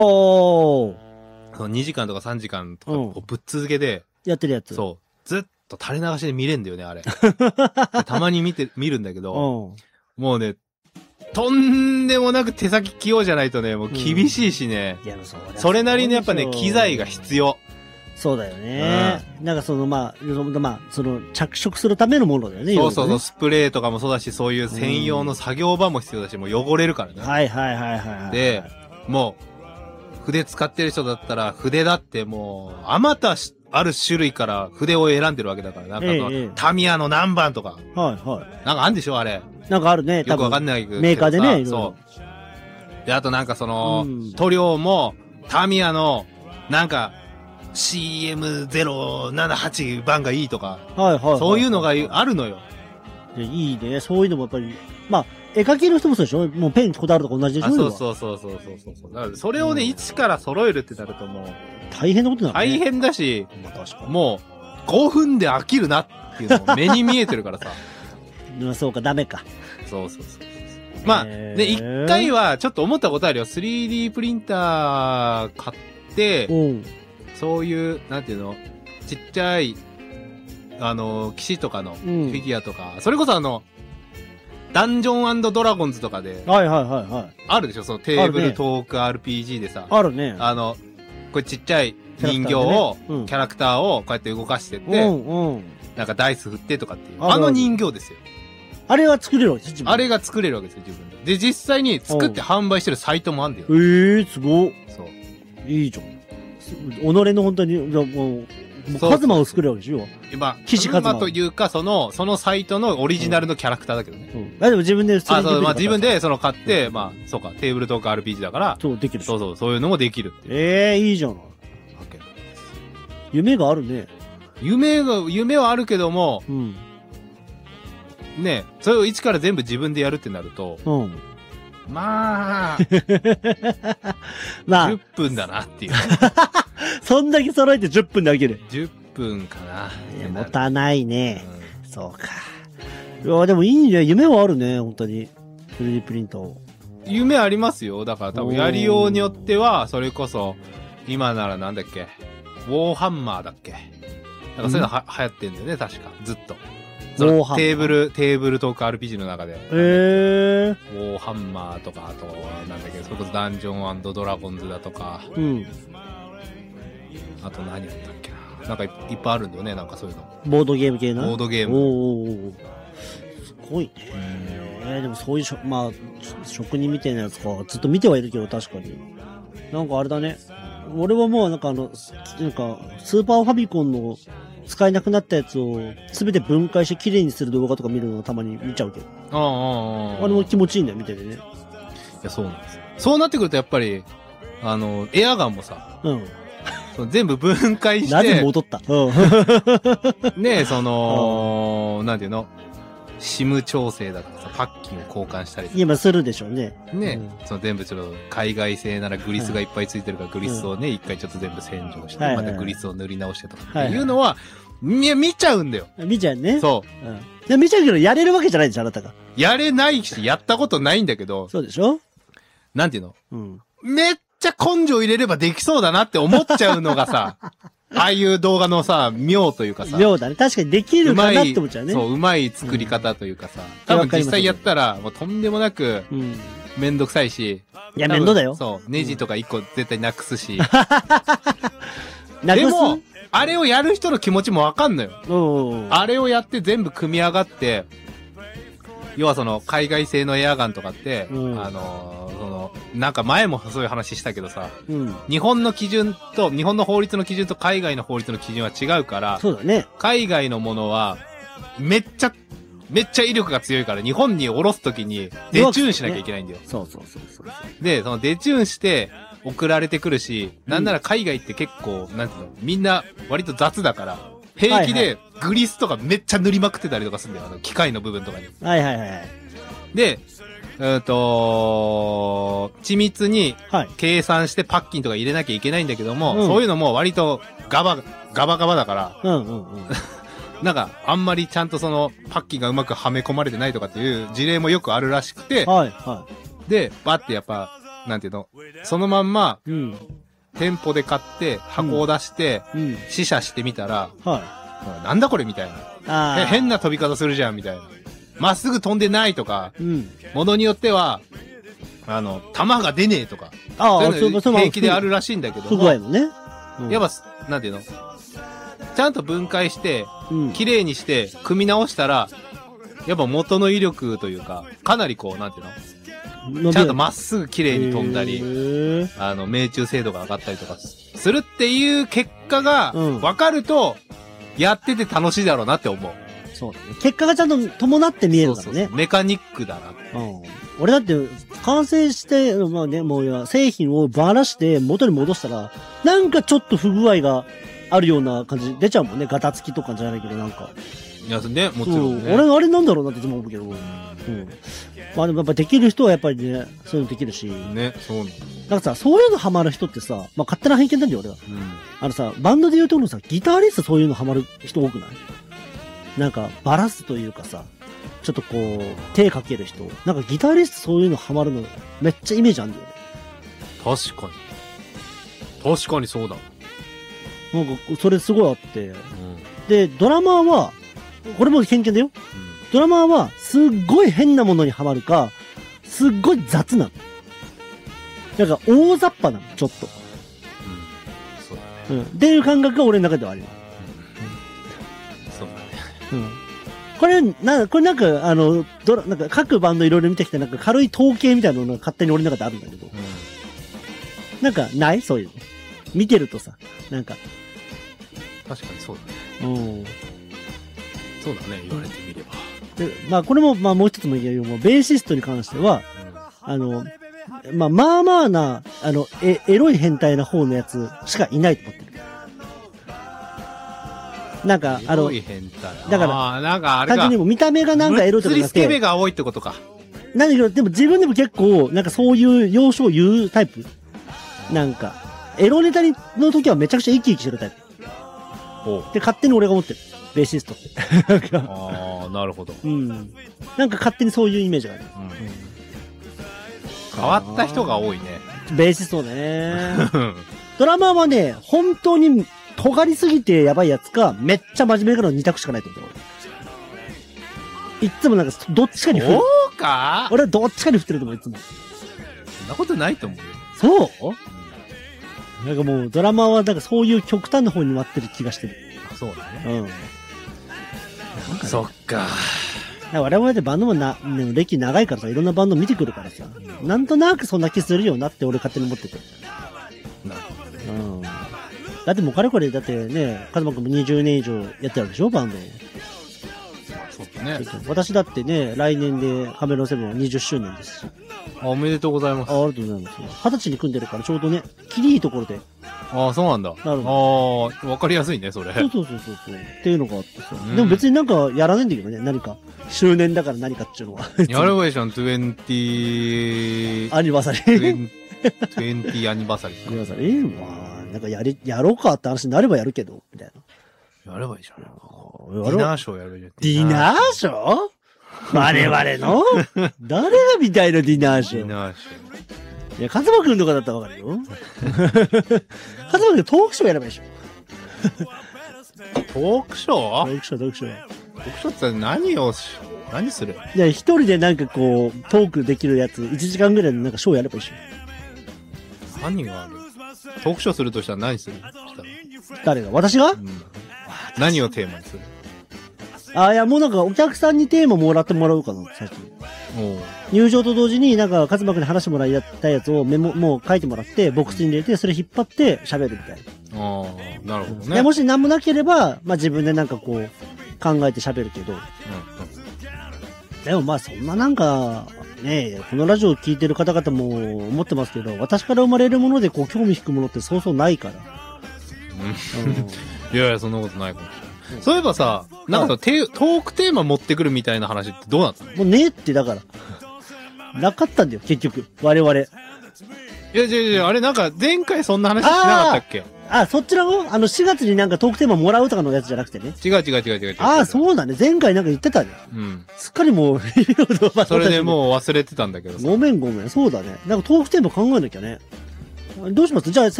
おー。 その2時間とか3時間とかうんこうぶっ続けで、 やってるやつ。 そう、ずっと垂れ流しで見れんだよね、あれ。でたまに見るんだけど、 うん。 もうね、とんでもなく手先器用じゃないとね、もう厳しいしね、 いや、 それなりにやっぱね、機材が必要。 そうだよね。なんかその、まあ、その、着色するためのものだよね。 そうそうそう、 いろいろねスプレーとかもそうだし、そういう専用の作業場も必要だし、もう汚れるからね。 はいはいはいはい。 で、もう、筆使ってる人だったら、筆だってもう、あまたある種類から筆を選んでるわけだから、なんかその、タミヤの何番とか、 はいはい。 なんかあんでしょあれ。 なんかあるね、 よくわかんないけど。 メーカーでね。 そう。で、あとなんかその、塗料も、タミヤの、なんか、CM078 番がいいとか、 はいはい。 そういうのがあるのよ。 いいね。そういうのもやっぱり、まあ、絵描きの人もそうでしょもうペンこだわるとか同じでしょそうそうそうそうそうそう。だからそれをね、一から揃えるってなるともう、 大変なことなのね。 大変だし、 確かに。 もう、5分で飽きるなっていうのも目に見えてるからさ。 そうか、ダメか。 そうそうそう。まあ、で、一回はちょっと思ったことあるよ。3D プリンター買って、そういう、なんていうの、ちっちゃい、騎士とかのフィギュアとか、それこそダンジョン&ドラゴンズとかで、 はいはいはいはい。 あるでしょそのテーブルトーク RPG でさ。 あるね。 これちっちゃい人形を、キャラクターをこうやって動かしてって、なんかダイス振ってとかっていう。あの人形ですよ。 あれは作れるわけですよ。あれが作れるわけですよ、自分で。で、実際に作って販売してるサイトもあんだよ。 すごっ。 そう。 いいじゃん。己の本当に、もうカズマを作るわけでしょ今、カズマというか、そのサイトのオリジナルのキャラクターだけどね。 でも自分でそう、まあ自分で買って、まあ、そうか、テーブルトーク RPG だから。 そう、できる。 そう、そういうのもできるっていう。 いいじゃん。夢があるね。 夢はあるけども、ね、それを一から全部自分でやるってなると、まあ、10分だなっていう。 そんだけ揃えて10分で飽きる。 10分かな。 持たないね。そうか。いや、でもいいね。夢はあるね、本当に。3D プリンター。 夢ありますよ。だから多分やりようによっては、それこそ、今ならなんだっけ、ウォーハンマーだっけ。なんかそういうの流行ってんだよね、確か。ずっと。テーブルトーク RPG の中で。ウォーハンマーとか、あと、なんだっけ、それこそダンジョン&ドラゴンズだとか。あと何やったっけな。なんかいっぱいあるんだよね、なんかそういうの。 ボードゲーム系な。 ボードゲーム。 すごいね。でもそういうまあ、職人みたいなやつか。ずっと見てはいるけど、確かに。なんかあれだね。俺はもうなんかスーパーファミコンの使えなくなったやつを全て分解して綺麗にする動画とか見るのをたまに見ちゃうけど。あれも気持ちいいんだよ、見ててね。いや、そうなんです。そうなってくるとやっぱり、エアガンもさ、全部分解して。 なぜ戻った。 ねなんていうのシム調整だからさ、パッキンを交換したり。 今するでしょうね。 全部ちょっと、海外製ならグリスがいっぱいついてるから、グリスをね、一回ちょっと全部洗浄して、またグリスを塗り直してとかっていうのは、見ちゃうんだよ。 見ちゃうね。 そう。 見ちゃうけど、やれるわけじゃないでしょ、あなたが。 やれないし、やったことないんだけど。 そうでしょなんていうのめっちゃ根性入れればできそうだなって思っちゃうのがさ、ああいう動画のさ、妙というかさ。 妙だね。確かにできるかなって思っちゃうね。 そう、うまい作り方というかさ。多分実際やったら、もうとんでもなく、めんどくさいし。 いや、面倒だよ。 そう、ネジとか一個絶対なくすし。でも、あれをやる人の気持ちもわかんのよ。あれをやって全部組み上がって、要はその、海外製のエアガンとかって、なんか前もそういう話したけどさ、日本の基準と、日本の法律の基準と海外の法律の基準は違うから、 そうだね。 海外のものは、めっちゃ威力が強いから、日本に下ろすときに、デチューンしなきゃいけないんだよ。 そう。 で、そのデチューンして、送られてくるし、なんなら海外って結構、なんていうの、みんな割と雑だから、平気でグリスとかめっちゃ塗りまくってたりとかするんだよ。機械の部分とかに。で、緻密に計算してパッキンとか入れなきゃいけないんだけども、そういうのも割とガバだから、なんかあんまりちゃんとそのパッキンがうまくはめ込まれてないとかっていう事例もよくあるらしくて、で、バってやっぱなんていうの、そのまんま、 うん。 店舗で買って、箱を出して、 うん。 試写してみたら、 はなんだこれみたいな。 ああ。 変な飛び方するじゃん、みたいな。まっすぐ飛んでないとか、 うん。 ものによっては、弾が出ねえとか、 ああ、 そういうの平気であるらしいんだけど不具合もね。 やっぱ、なんていうの、ちゃんと分解して、 うん。 綺麗にして、組み直したら、やっぱ元の威力というか、かなりこう、なんていうの、ちゃんとまっすぐ綺麗に飛んだり、命中精度が上がったりとかするっていう結果が分かると、やってて楽しいだろうなって思う。 そうだね。結果がちゃんと伴って見えるからね。 そうメカニックだな。 うん。俺だって、完成して、まあね、もう製品をばらして元に戻したら、なんかちょっと不具合があるような感じ出ちゃうもんね。ガタつきとかじゃないけど、なんか。 いや、ね、もちろん、ね。 俺、あれなんだろうなっていつも思うけど。うん。まあでもやっぱできる人はやっぱりね、そういうのできるし。 ね、そうなんだ。 なんかさ、そういうのハマる人ってさ、まあ勝手な偏見なんだよ、俺は。さ、バンドで言うところさ、ギタリストそういうのハマる人多くない？なんか、バラすというかさ、ちょっとこう、手かける人。なんかギタリストそういうのハマるの、めっちゃイメージあるんだよね。 確かに。確かにそうだ。 なんか、それすごいあって。で、ドラマーは、これも偏見だよ。ドラマーは、すっごい変なものにハマるか、すっごい雑なの。なんか、大雑把なの、ちょっと。 そうだね。 っていう感覚が俺の中ではあるよ。 そうだね。 これなんか、なんか各バンドいろいろ見てきて、なんか軽い統計みたいなのが勝手に俺の中であるんだけど。なんか、ないそういうの。見てるとさ、なんか。 確かにそうだね。そうだね、言われてみれば。 で、まあこれも、まあもう一つも言えるよ。もうベーシストに関しては、まあまあな、エロい変態な方のやつしかいないと思ってる。なんか、 エロい変態。 だから、 なんかあれか。 単純にも見た目がなんかエロいとかじゃなくて。 スケベが多いってことか。 なんだけど、でも自分でも結構、なんかそういう要素を言うタイプ。なんか、エロネタの時はめちゃくちゃ生き生きしてるタイプ。で、勝手に俺が思ってる。ベーシストって。 ああ、なるほど。 なんか勝手にそういうイメージがある。 変わった人が多いね。 ベーシストね。ドラマーはね、本当に尖りすぎてやばいやつか、めっちゃ真面目からの2択しかないと思うよ。いつもなんか、どっちかに振る。 そうか？ 俺はどっちかに振ってると思う、いつも。 そんなことないと思うよ。 そうなんかもう、ドラマーはなんかそういう極端な方に回ってる気がしてる。 そうだね。そっか。 我々でバンドも歴長いからさ、いろんなバンド見てくるからさ、なんとなくそんな気するよなって俺勝手に思ってて。 なるほどね。 だってもうかれこれ、だってね、カズマくんも20年以上やってるでしょ、バンド。 そうだね。 私だってね、来年でカメロンセブンは20周年ですし。 おめでとうございます。 ありがとうございます。20歳に組んでるからちょうどね、きりいいところで。 ああ、そうなんだ。 なるほど。わかりやすいね、それ。 そう。っていうのがあってさ。でも別になんかやらないんだけどね、何か。周年だから何かっていうのは。 やればいいじゃん、20 アニバーサリー。 20アニバーサリー。 アニバーサリー？まあ、なんかやろうかって話になればやるけど、みたいな。やればいいじゃん。ディナーショーやるじゃん。 ディナーショー？我々の誰が見たいのディナーショー。 ディナーショー。いや、カズマくんとかだったらわかるよ。カズマくんトークショーやればいいでしょ。 トークショー？ トークショーって何する？ いや、一人でなんかこう、トークできるやつ、1時間ぐらいのなんかショーやればいいでしょ。何がある？トークショーするとしたら何する？ 誰が？私が？ 何をテーマにする？ いや、もうなんかお客さんにテーマもらってもらおうかな、最初に。入場と同時になんか、カズマくんに話してもらいたいやつをもう書いてもらって、ボックスに入れて、それ引っ張って喋るみたいな。なるほどね。 でもし何もなければ、まあ自分でなんかこう、考えて喋るけど。でもまあそんななんか、ね、このラジオを聞いてる方々も思ってますけど、私から生まれるものでこう興味引くものってそうそうないから。 いや、そんなことないかもしれない。そういえばさ、なんかトークテーマ持ってくるみたいな話ってどうなったの？ もうねえってだから。なかったんだよ、結局。我々。いや、あれなんか前回そんな話しなかったっけ？ あ、そっちの4月になんかトークテーマもらうとかのやつじゃなくてね。 違う。 ああ、そうだね。前回なんか言ってたね。 うん。 すっかりもう、 それでもう忘れてたんだけどさ。 ごめん。そうだね。なんかトークテーマ考えなきゃね。どうします？じゃあ、